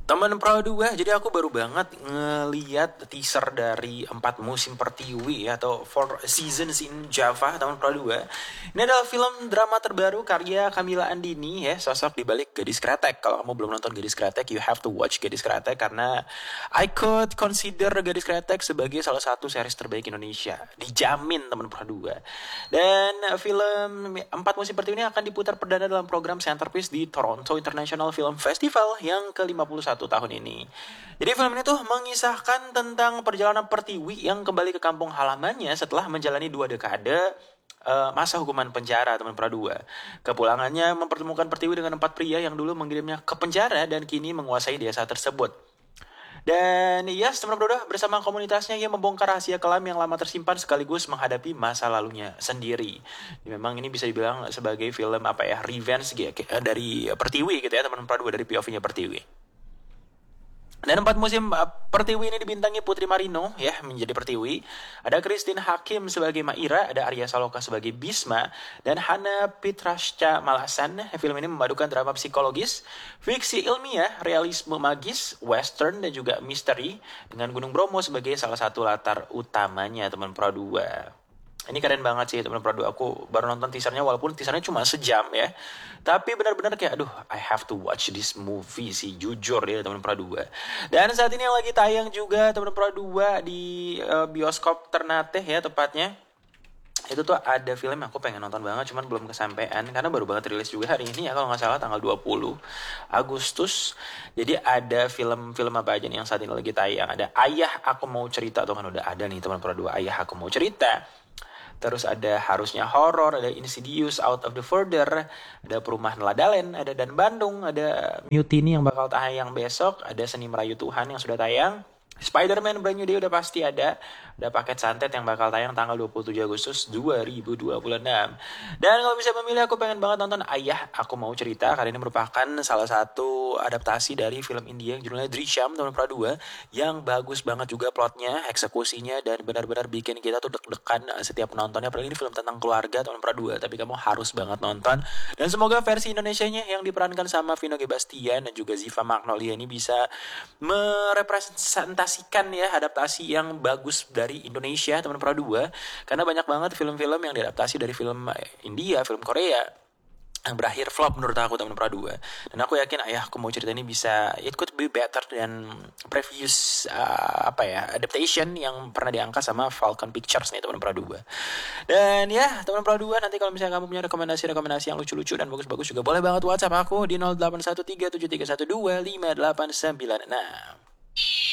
Teman Pro 2, jadi aku baru banget ngeliat teaser dari 4 musim Pertiwi atau Four Seasons in Java, teman Pro 2. Ini adalah film drama terbaru karya Kamila Andini ya, sosok di balik Gadis Kretek. Kalau kamu belum nonton Gadis Kretek, you have to watch Gadis Kretek karena I could consider Gadis Kretek sebagai salah satu series terbaik Indonesia. Dijamin teman Pro 2. Dan film 4 musim Pertiwi ini akan diputar perdana dalam program Centerpiece di Toronto International Film Festival yang ke-51 tahun ini. Jadi film ini tuh mengisahkan tentang perjalanan Pertiwi yang kembali ke kampung halamannya setelah menjalani 2 dekade masa hukuman penjara teman Pradua. Kepulangannya mempertemukan Pertiwi dengan 4 pria yang dulu mengirimnya ke penjara dan kini menguasai desa tersebut. Dan yes, teman Pradua bersama komunitasnya yang membongkar rahasia kelam yang lama tersimpan sekaligus menghadapi masa lalunya sendiri. Memang ini bisa dibilang sebagai film revenge dari Pertiwi gitu ya teman Pradua, dari POV-nya Pertiwi. Dan 4 musim Pertiwi ini dibintangi Putri Marino ya menjadi Pertiwi. Ada Christine Hakim sebagai Maira, ada Arya Saloka sebagai Bisma, dan Hana Pitrasca Malasan. Film ini memadukan drama psikologis, fiksi ilmiah, realisme magis, western, dan juga misteri dengan Gunung Bromo sebagai salah satu latar utamanya teman Pro 2. Ini keren banget sih teman Pro 2. Aku baru nonton teasernya walaupun teasernya cuma sejam ya. Tapi benar-benar kayak aduh, I have to watch this movie sih, jujur ya teman Pro 2. Dan saat ini yang lagi tayang juga teman Pro 2 di bioskop Ternate ya tepatnya. Itu tuh ada film yang aku pengen nonton banget cuman belum kesampaian karena baru banget rilis juga hari ini ya kalau nggak salah tanggal 20 Agustus. Jadi ada film-film apa aja nih yang saat ini lagi tayang. Ada Ayah Aku Mau Cerita tuh kan udah ada nih teman Pro 2, Ayah Aku Mau Cerita. Terus ada Harusnya Horor, ada Insidious, Out of the Further, ada Perumahan Ladalen, ada Dan Bandung, ada Mutiny yang bakal tayang besok, ada Seni Merayu Tuhan yang sudah tayang, Spider-Man Brand New Day udah pasti ada paket santet yang bakal tayang tanggal 27 Agustus 2026. Dan kalau bisa memilih aku pengen banget nonton Ayah Aku Mau Cerita karena ini merupakan salah satu adaptasi dari film India yang judulnya Drishyam tahun Pra 2 yang bagus banget juga plotnya, eksekusinya, dan benar-benar bikin kita tuh deg-degan setiap penontonnya. Padahal ini film tentang keluarga tahun Pra 2 tapi kamu harus banget nonton. Dan semoga versi Indonesianya yang diperankan sama Vino G. Bastian dan juga Ziva Magnolia ini bisa merepresentasikan ya adaptasi yang bagus dari Indonesia teman Pro 2 karena banyak banget film-film yang diadaptasi dari film India, film Korea yang berakhir flop menurut aku teman Pro 2. Dan aku yakin Ayah Aku Mau Cerita ini bisa it could be better than previous adaptation yang pernah diangkat sama Falcon Pictures nih teman Pro 2. Dan ya teman Pro 2, nanti kalau misalnya kamu punya rekomendasi yang lucu-lucu dan bagus-bagus juga boleh banget WhatsApp aku di 081373125896.